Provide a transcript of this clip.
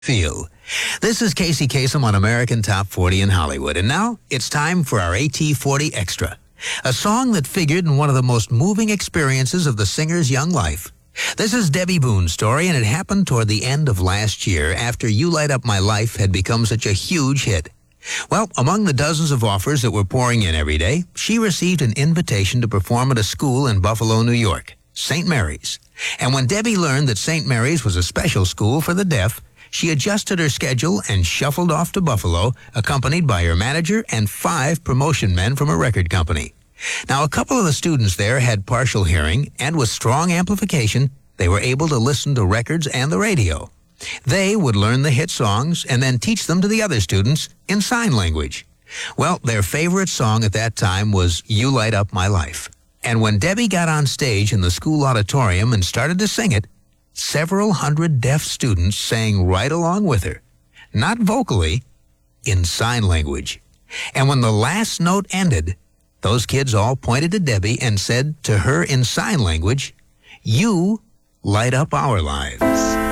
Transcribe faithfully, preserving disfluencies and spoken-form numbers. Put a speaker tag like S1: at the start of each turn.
S1: Feel. This is Casey Kasem on American Top forty in Hollywood, and now it's time for our A T forty Extra, a song that figured in one of the most moving experiences of the singer's young life. This is Debbie Boone's story, and it happened toward the end of last year after You Light Up My Life had become such a huge hit. Well, among the dozens of offers that were pouring in every day, she received an invitation to perform at a school in Buffalo, New York, Saint Mary's. And when Debbie learned that Saint Mary's was a special school for the deaf, she adjusted her schedule and shuffled off to Buffalo, accompanied by her manager and five promotion men from a record company. Now, a couple of the students there had partial hearing, and with strong amplification, they were able to listen to records and the radio. They would learn the hit songs and then teach them to the other students in sign language. Well, their favorite song at that time was You Light Up My Life. And when Debbie got on stage in the school auditorium and started to sing it, several hundred deaf students sang right along with her, not vocally, in sign language. And when the last note ended, those kids all pointed to Debbie and said to her in sign language, "You light up our lives."